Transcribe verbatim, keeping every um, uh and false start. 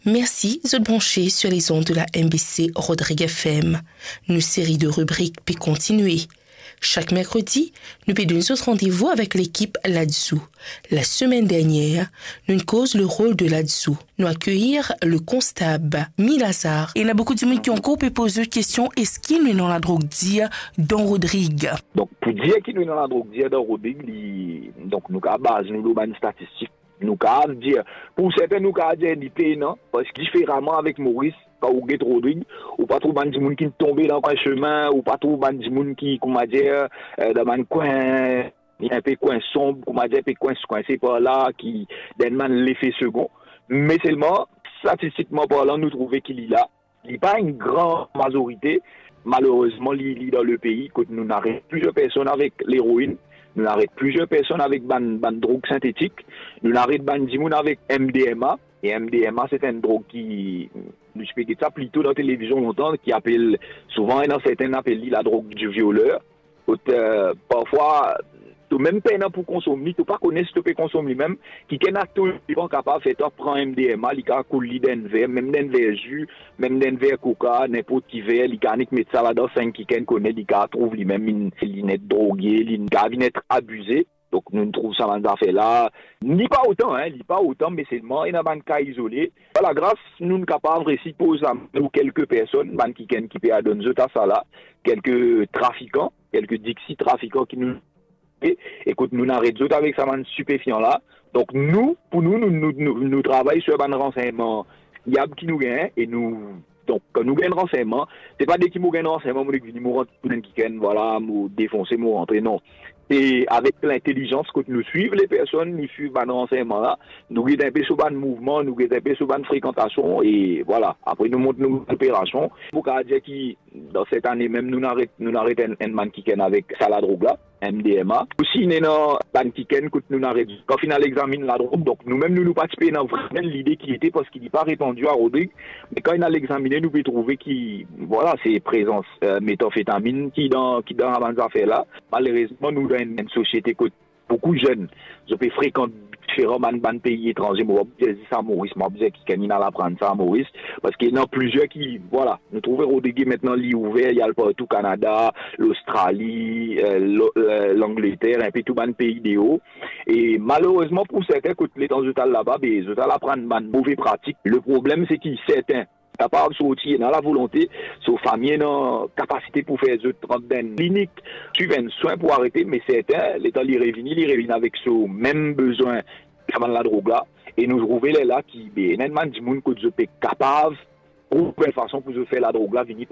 Merci de brancher sur les ondes de la M B C Rodrigue F M. Une série de rubriques peut continuer. Chaque mercredi, nous avons un autre rendez-vous avec l'équipe Ladzou. La semaine dernière, nous cause le rôle de Ladzou. Nous accueillir le constable Milazar. Et il y a beaucoup de gens qui ont encore posé une question. Est-ce qu'il nous dans la drogue dire dans Rodrigue? Donc, pour dire qu'il nous dans la drogue dire dans Rodrigue, donc nous avons base, nous avons une statistique. Nous avons dire, pour certains, nous avons dire des pays, non, parce que différemment avec Maurice, quand vous êtes Rodrigue, ou pas trop de gens qui tombent dans un chemin, ou pas trop de gens qui, comment dire, dans un coin, un peu coin sombre, comment dire, un peu coin coincé par là, qui donne l'effet second. Mais seulement, statistiquement parlant, nous trouvons qu'il est là. Il n'y a pas une grande majorité, malheureusement, il est dans le pays, que nous n'arrêtons plusieurs personnes avec l'héroïne. Nous arrêtons plusieurs personnes avec ban, ban drogue synthétique. Nous arrêtons ban dimoun avec M D M A. Et M D M A, c'est une drogue qui, je peux dire ça plutôt dans la télévision longtemps, qui appelle, souvent, dans certains appellent la drogue du violeur. Euh, parfois, tu même pas pour consommer, tu pas connaître ce que tu peux consommer même, qui est un acteur capable de faire prendre M D M A, il a coulé d'un verre, même d'un verre jus, même d'un verre coca, n'importe qui verre, il a mettre ça là dans cinq qui connaît, il a trouve lui-même, il est drogué, il a être abusé. Donc nous trouvons ça dans affaire là, ni pas autant, hein, ni pas autant, mais seulement il y a un cas isolé. Par la grâce, nous sommes capables de supposer nous quelques personnes, man qui qui peut donner ça là, quelques trafiquants, quelques Dixie trafiquants qui nous écoute, nous n'arrêtons avec ça man stupéfiant là. Donc nous, pour nous, nous, nous, nous, nous travaillons sur un renseignement fiable qui nous gagne et nous. Donc, quand nous gagnons renseignement, c'est pas dès qu'ils nous gagnent renseignement, nous venons nous rentrer qui voilà, nous défoncer, nous rentrer, non. Et avec l'intelligence que nous suivons les personnes, nous suivons un renseignement là, nous guidons un peu sur un mouvement, nous guidons un peu sur une fréquentation, et voilà. Après, nous montons nos opérations. Pour dire que dans cette année même, nous n'arrêtons nous n'arrêtons un man qui avec ça la drogue là, M D M A. Aussi, nous avons un qui que nous n'arrêtons. Quand final examine la drogue, donc nous-mêmes, nous nous participons dans vraiment l'idée qui était parce qu'il n'est pas répandu à Rodrigue. Mais quand il a l'examiné, nous pouvons trouver qu'il, voilà, c'est présence euh, méthamphétamine qui dans, qui dans avant affaires là. Malheureusement, nous, dans une, une société que beaucoup de jeunes, je peux fréquenter différents ban pays étrangers, moi, je dis ça à Maurice, moi, je dis qu'il a apprendre ça à Maurice, parce qu'il y en a plusieurs qui, voilà, nous trouvons Rodrigue maintenant lit ouvert, il y a le partout Canada, l'Australie, euh, l'Angleterre, un peu tout ban pays des hauts. Et malheureusement, pour certains, quand les temps là-bas, ils ont apprendre ban mauvais pratiques. Le problème, c'est qu'ils, certains, capable de sortir dans la volonté, sur famille, dans capacité pour faire des trente cliniques, suivre un soin pour arrêter, mais certains, l'état les revenus, ils reviennent avec ce même besoin de la drogue là, et nous trouvons les là qui, ben, nettement, du monde que je suis capable, pour une façon pour faire la drogue là, venir